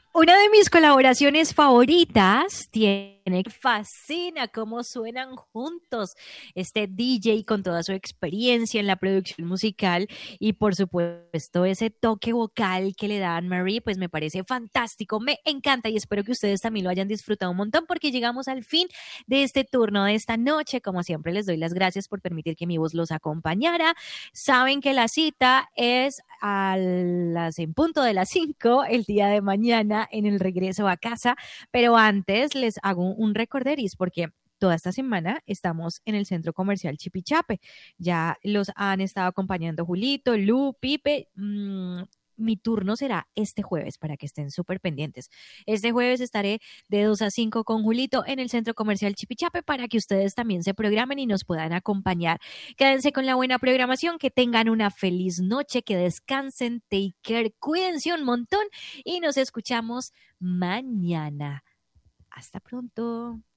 Una de mis colaboraciones favoritas fascina cómo suenan juntos este DJ con toda su experiencia en la producción musical y por supuesto ese toque vocal que le da Anne-Marie, pues me parece fantástico, me encanta y espero que ustedes también lo hayan disfrutado un montón porque llegamos al fin de este turno de esta noche. Como siempre les doy las gracias por permitir que mi voz los acompañara. Saben que la cita es en punto de las 5 el día de mañana en el regreso a casa, pero antes les hago un recorderis porque toda esta semana estamos en el centro comercial Chipichape. Ya los han estado acompañando Julito, Lu, Pipe. Mi turno será este jueves para que estén súper pendientes. Este jueves estaré de 2 a 5 con Julito en el centro comercial Chipichape para que ustedes también se programen y nos puedan acompañar. Quédense con la buena programación, que tengan una feliz noche, que descansen, take care, cuídense un montón y nos escuchamos mañana. Hasta pronto.